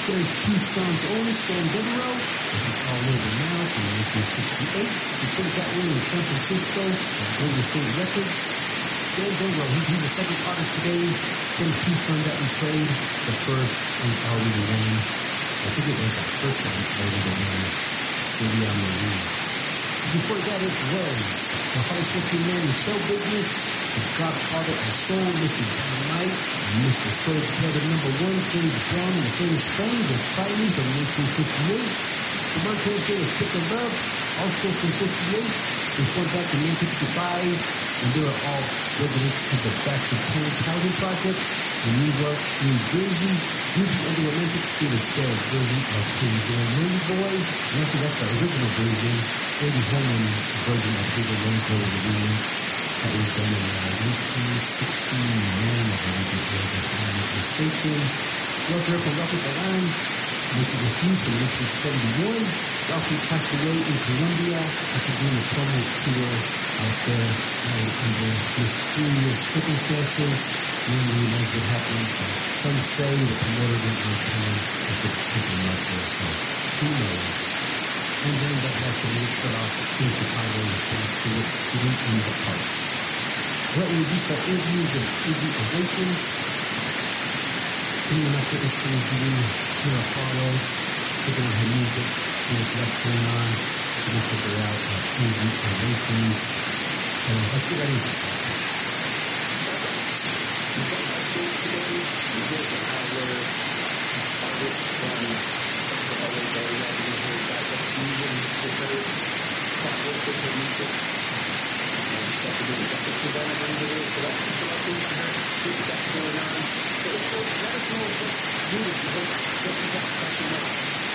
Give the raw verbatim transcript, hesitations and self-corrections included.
There's Two Sons Only, Stan Devereaux. This is All Over Now from nineteen sixty-eight. Before that one in San Francisco, Golden State Records. Stan Devereaux, he's, he's the second artist today from Two Sons that we played. The first is Already Won. I think it was the first one we played in the name. Sylvia Marie. Before that, it was the hard-working man in show business, the godfather of soul, Mister Dynamite, and Mister Soul Brother number one, James Brown, and the famous Flames of Fighting from nineteen fifty-eight. The Montana J is Sick of Love, also from fifty-eight. Before that, in nineteen fifty-five, and they were all residents of the Baxter Terrace housing project in New York, New Jersey. Usually under romantic students there, version of Pretty Little Lady Boys. And actually, that's the original version. Eddie Holman's version of Pretty Little Lady Boys, the remix that was done in uh, nineteen sixty-nine, I believe it was, if I'm not mistaken. We also heard from Ralphie Balan, making a few from nineteen seventy-one. Ralphie passed away in Colombia after doing a promo tour out there uh, under mysterious circumstances. No one really knows what happened. Some say the promoter didn't really come to pick him up there, so who knows? And then that has to be cut off in Chicago and passed to it to the end of the park. What will be for interviews of Izzy Awakens? Coming up with this interview, here are follow, checking out her music, see what's left going on, so we figure out uh, Izzy Awakens. So let's get right into it. We got an update today. We did an hour artist from the L A area. We heard back up Fusion, the third project with her music. And stuff to do with the development under it. So that's the update I heard. See what's going on. So, of course, let us know what new is. What you got cracking up.